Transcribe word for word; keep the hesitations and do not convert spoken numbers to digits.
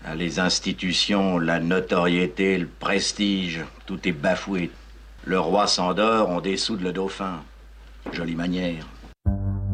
Les institutions, la notoriété, le prestige, tout est bafoué. Le roi s'endort, on dessoude le dauphin. Jolie manière.